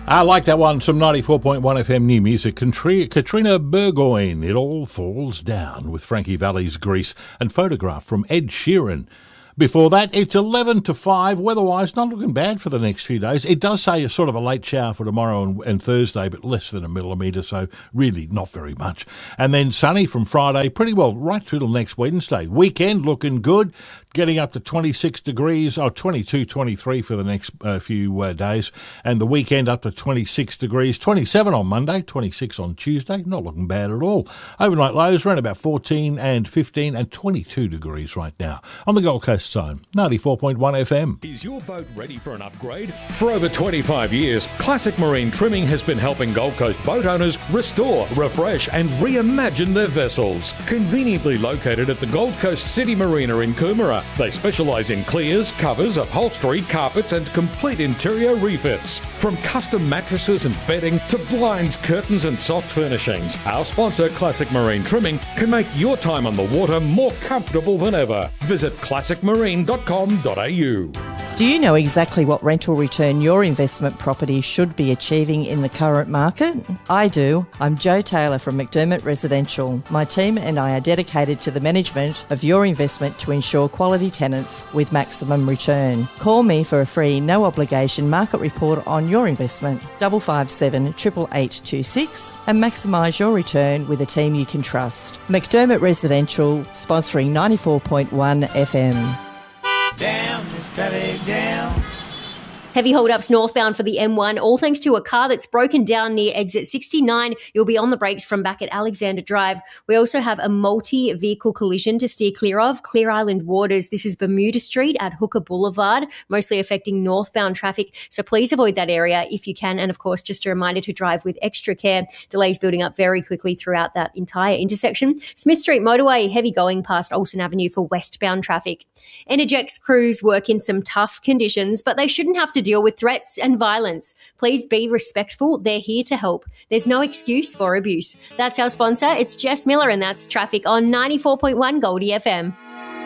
I like that one. Some 94.1 FM new music. Katrina Burgoyne, It All Falls Down, with Frankie Valli's Grease, and Photograph from Ed Sheeran. Before that, it's 11 to 5. Weather-wise, not looking bad for the next few days. It does say a sort of a late shower for tomorrow and Thursday, but less than a millimetre, so really not very much. And then sunny from Friday, pretty well right through till next Wednesday. Weekend looking good, getting up to 26 degrees, 22, 23 for the next few days. And the weekend up to 26 degrees, 27 on Monday, 26 on Tuesday. Not looking bad at all. Overnight lows around about 14 and 15 and 22 degrees right now. On the Gold Coast Zone, 94.1 FM. Is your boat ready for an upgrade? For over 25 years, Classic Marine Trimming has been helping Gold Coast boat owners restore, refresh and reimagine their vessels. Conveniently located at the Gold Coast City Marina in Coomera, they specialise in clears, covers, upholstery, carpets and complete interior refits. From custom mattresses and bedding to blinds, curtains and soft furnishings, our sponsor Classic Marine Trimming can make your time on the water more comfortable than ever. Visit classicmarine.com.au. Do you know exactly what rental return your investment property should be achieving in the current market? I do. I'm Jo Taylor from McDermott Residential. My team and I are dedicated to the management of your investment to ensure quality tenants with maximum return. Call me for a free, no obligation market report on your investment, 557 88826, and maximise your return with a team you can trust. McDermott Residential, sponsoring 94.1 FM. Down, static down. Heavy hold-ups northbound for the M1, all thanks to a car that's broken down near exit 69. You'll be on the brakes from back at Alexander Drive. We also have a multi-vehicle collision to steer clear of. Clear Island Waters. This is Bermuda Street at Hooker Boulevard, mostly affecting northbound traffic. So please avoid that area if you can. And of course, just a reminder to drive with extra care. Delays building up very quickly throughout that entire intersection. Smith Street Motorway, heavy going past Olsen Avenue for westbound traffic. Energex crews work in some tough conditions, but they shouldn't have to deal with threats and violence. Please be respectful. They're here to help. There's no excuse for abuse. That's our sponsor. It's Jess Miller, and that's traffic on 94.1 Goldie FM.